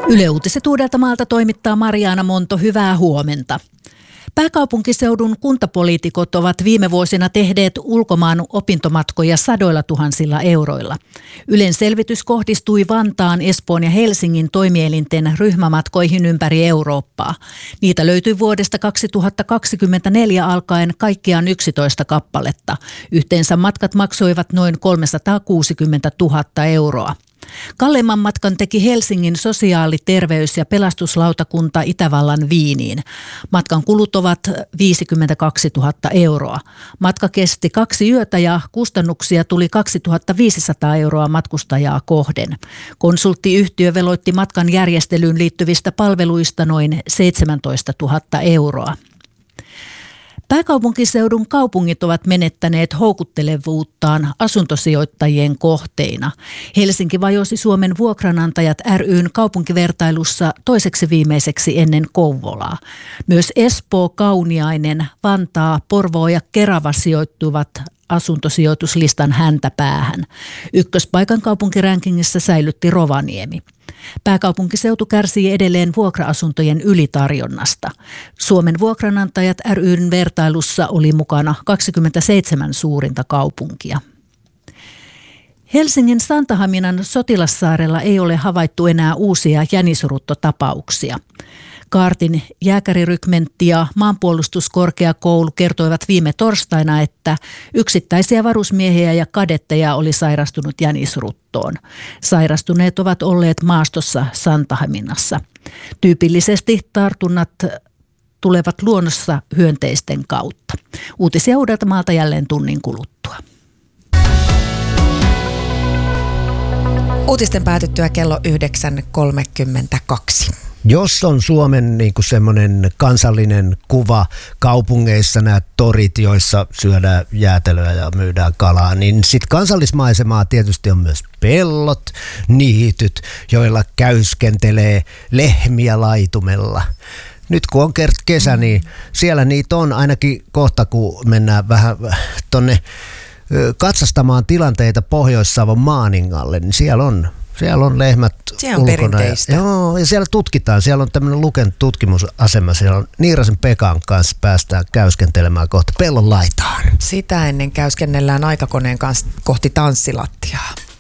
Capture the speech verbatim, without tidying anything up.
Yle Uutiset Uudeltamaalta toimittaa Mariana Monto, hyvää huomenta. Pääkaupunkiseudun kuntapoliitikot ovat viime vuosina tehneet ulkomaan opintomatkoja sadoilla tuhansilla euroilla. Ylen selvitys kohdistui Vantaan, Espoon ja Helsingin toimielinten ryhmämatkoihin ympäri Eurooppaa. Niitä löytyi vuodesta kaksituhattakaksikymmentäneljä alkaen kaikkiaan yksitoista kappaletta. Yhteensä matkat maksoivat noin kolmesataakuusikymmentätuhatta euroa. Kalleimman matkan teki Helsingin sosiaali-, terveys- ja pelastuslautakunta Itävallan Wieniin. Matkan kulut ovat viisikymmentäkaksituhatta euroa. Matka kesti kaksi yötä ja kustannuksia tuli kaksituhattaviisisataa euroa matkustajaa kohden. Konsulttiyhtiö veloitti matkan järjestelyyn liittyvistä palveluista noin seitsemäntoistatuhatta euroa. Pääkaupunkiseudun kaupungit ovat menettäneet houkuttelevuuttaan asuntosijoittajien kohteina. Helsinki vajosi Suomen vuokranantajat ry:n kaupunkivertailussa toiseksi viimeiseksi ennen Kouvolaa. Myös Espoo, Kauniainen, Vantaa, Porvoo ja Kerava sijoittuvat asuntosijoituslistan häntäpäähän. Ykköspaikan kaupunkirankingissa säilytti Rovaniemi. Pääkaupunkiseutu kärsii edelleen vuokra-asuntojen ylitarjonnasta. Suomen vuokranantajat ry:n vertailussa oli mukana kaksikymmentäseitsemän suurinta kaupunkia. Helsingin Santahaminan Sotilassaarella ei ole havaittu enää uusia jänisruttotapauksia. Kaartin jääkärirykmentti ja maanpuolustuskorkeakoulu kertoivat viime torstaina, että yksittäisiä varusmiehiä ja kadetteja oli sairastunut jänisruttoon. Sairastuneet ovat olleet maastossa Santahaminassa. Tyypillisesti tartunnat tulevat luonnossa hyönteisten kautta. Uutisia Uudeltamaalta jälleen tunnin kuluttua. Uutisten päätyttyä kello yhdeksän kolmekymmentäkaksi. Jos on Suomen niin kuin semmoinen kansallinen kuva kaupungeissa, nämä torit, joissa syödään jäätelöä ja myydään kalaa, niin sitten kansallismaisemaa tietysti on myös pellot, niityt, joilla käyskentelee lehmiä laitumella. Nyt kun on kert kesä, niin siellä niitä on ainakin kohta, kun mennään vähän tonne katsastamaan tilanteita Pohjois-Savon Maaningalle, niin siellä on Siellä on lehmät siellä on ulkona. Perinteistä. Ja, joo, ja siellä tutkitaan. Siellä on tämmöinen Luken tutkimusasema. Siellä on Niirasen Pekan kanssa päästään käyskentelemään kohta pellon laitaan. Sitä ennen käyskennellään aikakoneen kanssa kohti tanssilattiaa.